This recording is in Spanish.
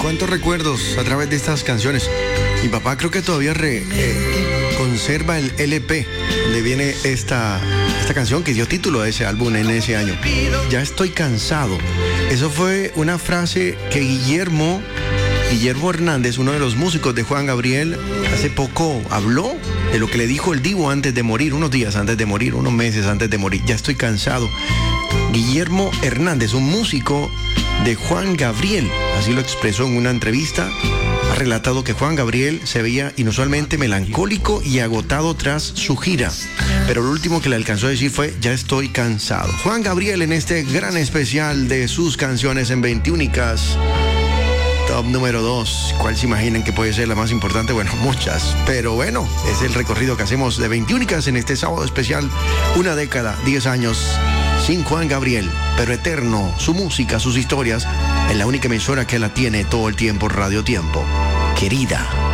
cuántos recuerdos a través de estas canciones. Mi papá creo que todavía conserva el LP donde viene esta canción que dio título a ese álbum en ese año. Ya estoy cansado. Eso fue una frase que Guillermo Hernández, uno de los músicos de Juan Gabriel, hace poco habló de lo que le dijo el Divo antes de morir, unos días antes de morir, unos meses antes de morir. Ya estoy cansado. Guillermo Hernández, un músico de Juan Gabriel, así lo expresó en una entrevista. Ha relatado que Juan Gabriel se veía inusualmente melancólico y agotado tras su gira, pero lo último que le alcanzó a decir fue: ya estoy cansado. Juan Gabriel en este gran especial de sus canciones en 21icas. Top número 2. ¿Cuál se imaginan que puede ser la más importante? Bueno, muchas, pero bueno, es el recorrido que hacemos de 21icas en este sábado especial. Una década, 10 años sin Juan Gabriel, pero eterno. Su música, sus historias, en la única emisora que la tiene todo el tiempo, Radio Tiempo. Querida.